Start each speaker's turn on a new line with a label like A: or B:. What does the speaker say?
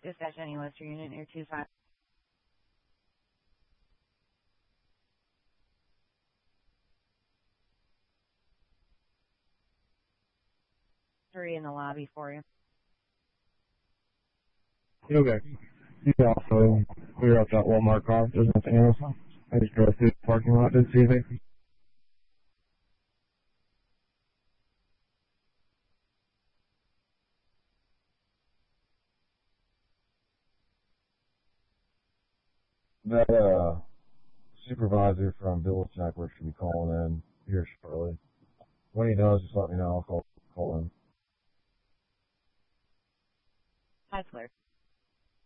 A: Dispatch any Western unit near 25. Three in the lobby for you.
B: Okay. You can also clear out that Walmart car. There's nothing else. I just drove through the parking lot, didn't see anything. That supervisor from Village Network should be calling in here shortly. When he does, just let me know. I'll call him.
A: Hi, Claire.